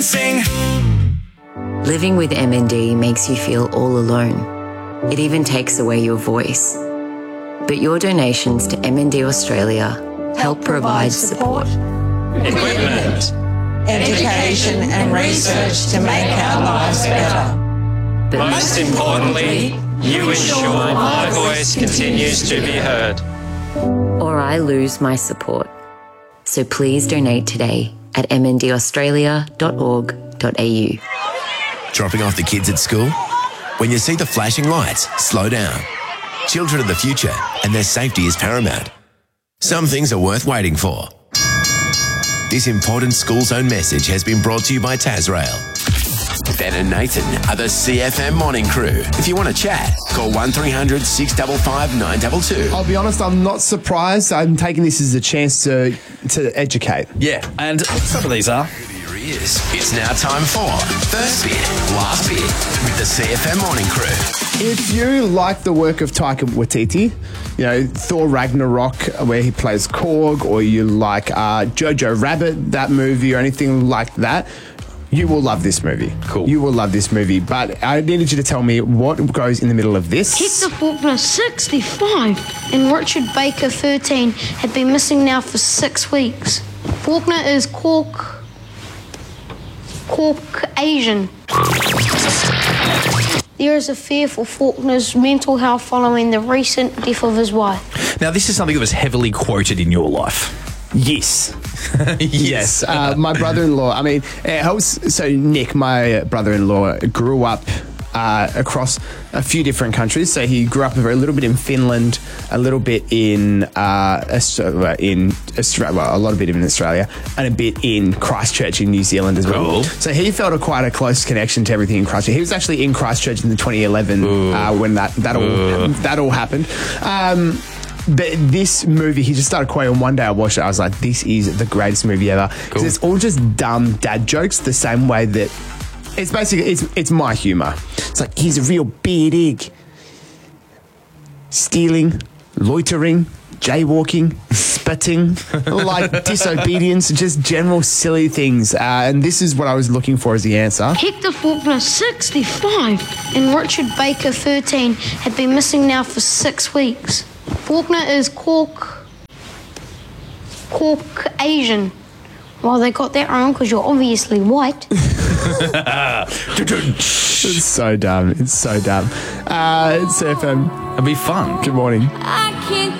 Sing. Living with MND makes you feel all alone. It even takes away your voice. But your donations to MND Australia help provide support, Equipment. education and research to make our lives better. but Most importantly, you ensure my voice continues to be heard. or I lose my support. So please donate today at mndaustralia.org.au. Dropping off the kids at school? When you see the flashing lights, slow down. Children are the future, and their safety is paramount. Some things are worth waiting for. This important school zone message has been brought to you by Tasrail. Ben and Nathan are the CFM morning crew. If you want to chat, call 1300 655 922. I'll be honest, I'm not surprised. I'm taking this as a chance to educate. Yeah, and some of these are. Your ears. It's now time for First Bit, Last Bit with the CFM morning crew. If you like the work of Taika Waititi, you know, Thor Ragnarok, where he plays Korg, or you like Jojo Rabbit, that movie, or anything like that, you will love this movie. Cool. You will love this movie. But I needed you to tell me what goes in the middle of this. Hector Faulkner, 65, and Richard Baker, 13, have been missing now for 6 weeks. Faulkner is Caucasian. There is a fear for Faulkner's mental health following the recent death of his wife. Now, this is something that was heavily quoted in your life. Yes. Yes. My brother-in-law, I mean, it helps. So Nick, my brother-in-law, grew up across a few different countries. So he grew up a little bit in Finland, a little bit in Australia, well, a lot of bit in Australia, and a bit in Christchurch in New Zealand as well. Cool. So he felt quite a close connection to everything in Christchurch. He was actually in Christchurch in the 2011 when that all happened. But this movie, he just started quoting. One day I watched it, I was like, this is the greatest movie ever. Because it's all just dumb dad jokes, the same way that it's basically, it's my humour. It's like, he's a real bad egg. Stealing, loitering, jaywalking, spitting, like disobedience, just general silly things. And this is what I was looking for as the answer. Hector Faulkner, 65, and Richard Baker, 13, have been missing now for 6 weeks. Faulkner is Caucasian. Well, they got that wrong because you're obviously white. It's so dumb. It's so dumb. It's CFM. It'll be fun. Good morning. I can't